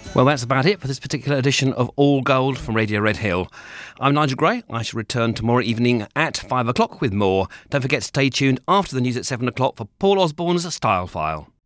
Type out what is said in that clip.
Well, that's about it for this particular edition of All Gold from Radio Red Hill. I'm Nigel Gray. I shall return tomorrow evening at 5 o'clock with more. Don't forget to stay tuned after the news at 7 o'clock for Paul Osborne's Style File.